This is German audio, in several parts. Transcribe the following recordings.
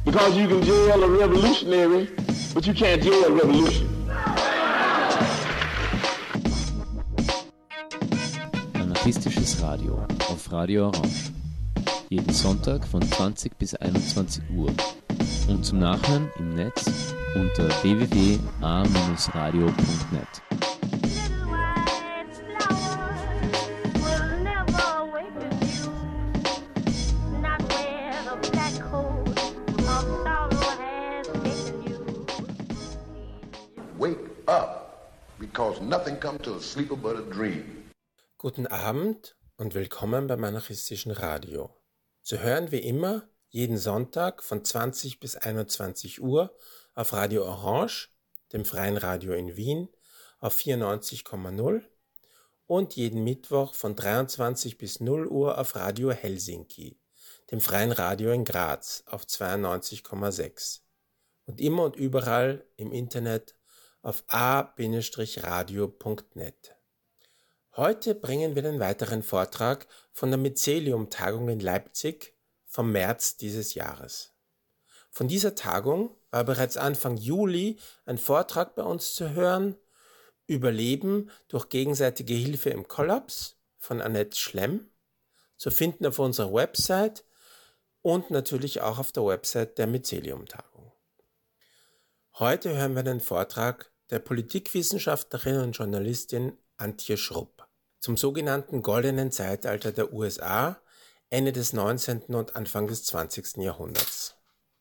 Because you can jail a revolutionary, but you can't jail a revolution. Anarchistisches Radio auf Radio Orange. Jeden Sonntag von 20 bis 21 Uhr. Und zum Nachhören im Netz unter www.a-radio.net. Wake up, because nothing comes to a sleeper but a dream. Guten Abend und willkommen beim Anarchistischen Radio. Zu hören wie immer jeden Sonntag von 20 bis 21 Uhr auf Radio Orange, dem freien Radio in Wien, auf 94,0 und jeden Mittwoch von 23 bis 0 Uhr auf Radio Helsinki, dem freien Radio in Graz, auf 92,6 und immer und überall im Internet auf a-radio.net. Heute bringen wir den weiteren Vortrag von der Mycelium-Tagung in Leipzig vom März dieses Jahres. Von dieser Tagung war bereits Anfang Juli ein Vortrag bei uns zu hören, Überleben durch gegenseitige Hilfe im Kollaps von Annette Schlemm, zu finden auf unserer Website und natürlich auch auf der Website der Mycelium-Tagung. Heute hören wir den Vortrag der Politikwissenschaftlerin und Journalistin Antje Schrupp zum sogenannten goldenen Zeitalter der USA, Ende des 19. und Anfang des 20. Jahrhunderts.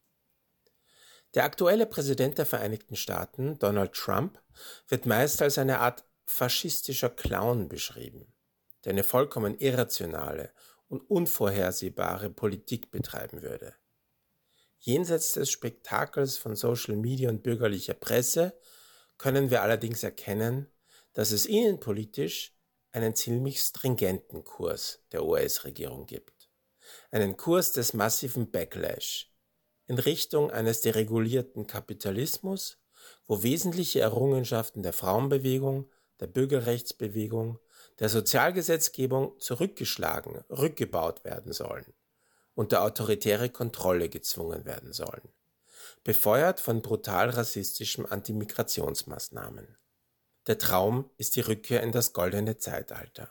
Der aktuelle Präsident der Vereinigten Staaten, Donald Trump, wird meist als eine Art faschistischer Clown beschrieben, der eine vollkommen irrationale und unvorhersehbare Politik betreiben würde. Jenseits des Spektakels von Social Media und bürgerlicher Presse können wir allerdings erkennen, dass es innenpolitisch einen ziemlich stringenten Kurs der US-Regierung gibt. Einen Kurs des massiven Backlash in Richtung eines deregulierten Kapitalismus, wo wesentliche Errungenschaften der Frauenbewegung, der Bürgerrechtsbewegung, der Sozialgesetzgebung zurückgeschlagen, rückgebaut werden sollen. Unter autoritäre Kontrolle gezwungen werden sollen, befeuert von brutal rassistischen Antimigrationsmaßnahmen. Der Traum ist die Rückkehr in das goldene Zeitalter.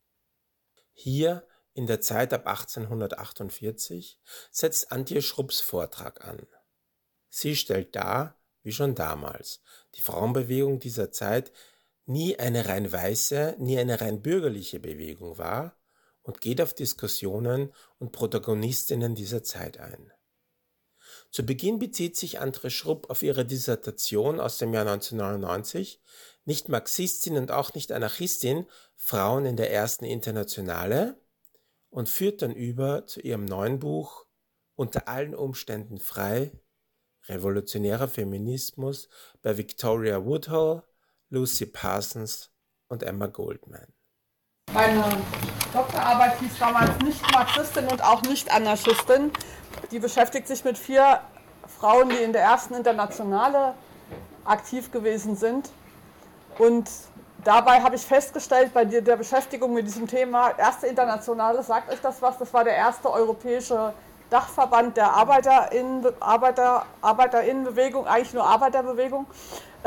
Hier, in der Zeit ab 1848, setzt Antje Schrupps Vortrag an. Sie stellt dar, wie schon damals, die Frauenbewegung dieser Zeit nie eine rein weiße, nie eine rein bürgerliche Bewegung war, und geht auf Diskussionen und Protagonistinnen dieser Zeit ein. Zu Beginn bezieht sich Antje Schrupp auf ihre Dissertation aus dem Jahr 1999, nicht Marxistin und auch nicht Anarchistin, Frauen in der Ersten Internationale, und führt dann über zu ihrem neuen Buch Unter allen Umständen frei, revolutionärer Feminismus bei Victoria Woodhull, Lucy Parsons und Emma Goldman. Meine Doktorarbeit hieß damals nicht Marxistin und auch nicht Anarchistin. Die beschäftigt sich mit 4 Frauen, die in der Ersten Internationale aktiv gewesen sind. Und dabei habe ich festgestellt, bei der Beschäftigung mit diesem Thema, Erste Internationale, sagt euch das was? Das war der erste europäische Dachverband der Arbeiterinnenbewegung, eigentlich nur Arbeiterbewegung.